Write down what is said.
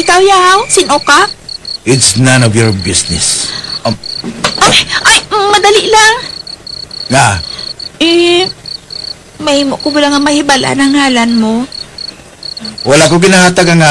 ikaw, yaw? Sino ka? It's none of your business. Ay, madali lang. Nga, May mo ko ba nga mahibala ng ngalan mo? wala ko ginahatag ang